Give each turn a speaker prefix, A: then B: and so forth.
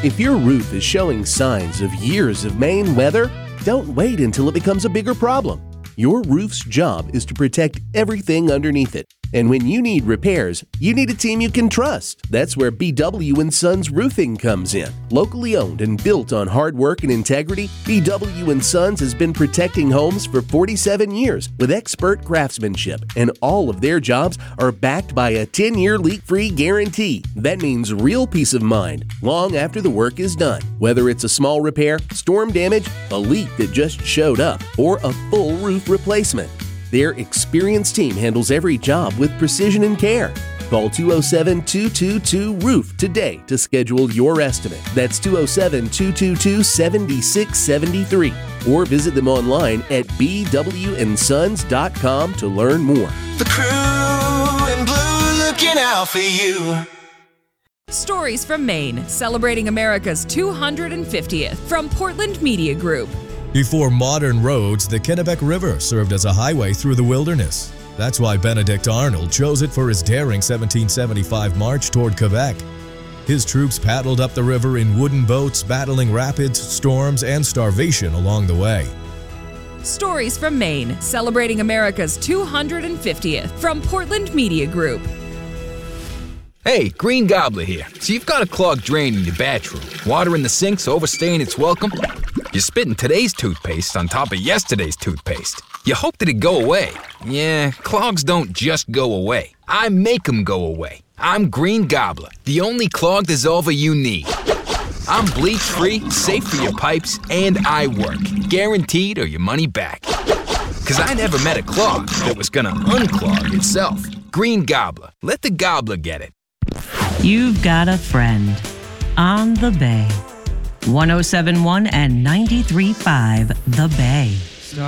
A: If your roof is showing signs of years of Maine weather, don't wait until it becomes a bigger problem. Your roof's job is to protect everything underneath it. And when you need repairs, you need a team you can trust. That's where BW & Sons Roofing comes in. Locally owned and built on hard work and integrity, BW & Sons has been protecting homes for 47 years with expert craftsmanship, and all of their jobs are backed by a 10-year leak-free guarantee. That means real peace of mind long after the work is done. Whether it's a small repair, storm damage, a leak that just showed up, or a full roof replacement, their experienced team handles every job with precision and care. Call 207-222-ROOF today to schedule your estimate. That's 207-222-7673. Or visit them online at bwnsons.com to learn more.
B: The crew in blue looking out for you.
C: Stories from Maine, celebrating America's 250th from Portland Media Group.
D: Before modern roads, the Kennebec River served as a highway through the wilderness. That's why Benedict Arnold chose it for his daring 1775 march toward Quebec. His troops paddled up the river in wooden boats, battling rapids, storms, and starvation along the way.
C: Stories from Maine, celebrating America's 250th from Portland Media Group.
E: Hey, Green Gobbler here. So you've got a clogged drain in your bathroom. Water in the sink's overstaying its welcome. You're spitting today's toothpaste on top of yesterday's toothpaste. You hope that it go away. Yeah, clogs don't just go away. I make them go away. I'm Green Gobbler, the only clog dissolver you need. I'm bleach-free, safe for your pipes, and I work. Guaranteed or your money back. 'Cause I never met a clog that was gonna unclog itself. Green Gobbler. Let the gobbler get it.
F: You've got a friend on the Bay. 107.1 and 93.5 The Bay.